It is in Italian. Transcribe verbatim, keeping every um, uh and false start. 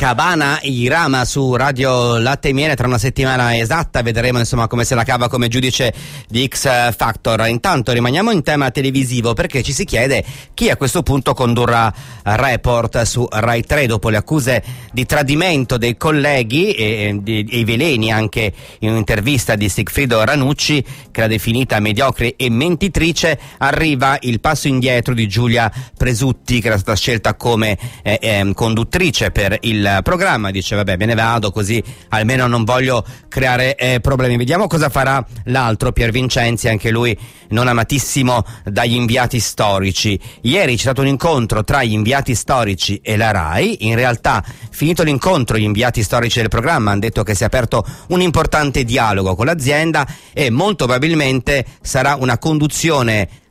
Cabana Irama su Radio Latte e Miele tra una settimana esatta. Vedremo insomma come se la cava come giudice di X Factor. Intanto rimaniamo in tema televisivo, perché ci si chiede chi a questo punto condurrà Report su Rai tre dopo le accuse di tradimento dei colleghi e, e, e i veleni anche in un'intervista di Sigfrido Ranucci, che l'ha definita mediocre e mentitrice. Arriva il passo indietro di Giulia Presutti, che era stata scelta come eh, eh, conduttrice per il programma. Dice vabbè, me ne vado, così almeno non voglio creare eh, problemi. Vediamo cosa farà l'altro, Pier Vincenzi, anche lui non amatissimo dagli inviati storici. Ieri c'è stato un incontro tra gli inviati storici e la Rai. In realtà, finito l'incontro, gli inviati storici del programma hanno detto che si è aperto un importante dialogo con l'azienda e molto probabilmente sarà una conduzione